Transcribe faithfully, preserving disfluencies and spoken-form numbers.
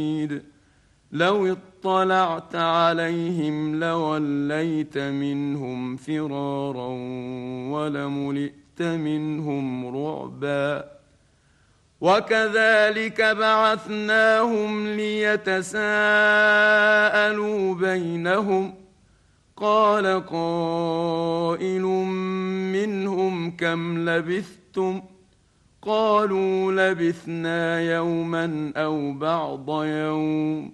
لو اطلعت عليهم لوليت منهم فرارا ولملئت منهم رعبا وكذلك بعثناهم ليتساءلوا بينهم قال قائل منهم كم لبثتم قالوا لبثنا يوما أو بعض يوم